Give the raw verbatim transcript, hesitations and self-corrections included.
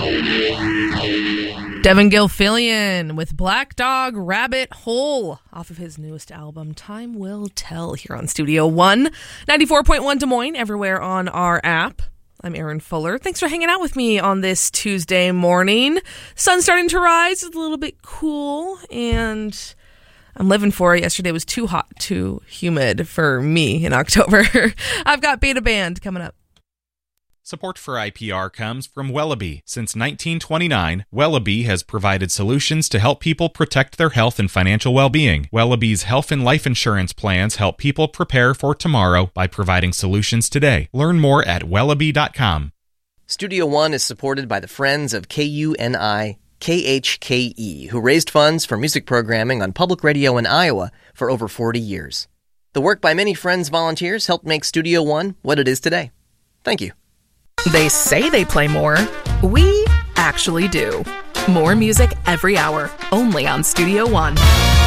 Devin Gilfillian with Black Dog Rabbit Hole off of his newest album, Time Will Tell, here on Studio One. ninety-four point one Des Moines, everywhere on our app. I'm Erin Fuller. Thanks for hanging out with me on this Tuesday morning. Sun's starting to rise. It's a little bit cool, and I'm living for it. Yesterday was too hot, too humid for me in October. I've got Beta Band coming up. Support for I P R comes from Wellaby. Since nineteen twenty-nine, Wellaby has provided solutions to help people protect their health and financial well-being. Wellaby's health and life insurance plans help people prepare for tomorrow by providing solutions today. Learn more at wellaby dot com. Studio One is supported by the Friends of K U N I K H K E, who raised funds for music programming on public radio in Iowa for over forty years. The work by many Friends volunteers helped make Studio One what it is today. Thank you. They say they play more. We actually do. More music every hour, only on Studio One.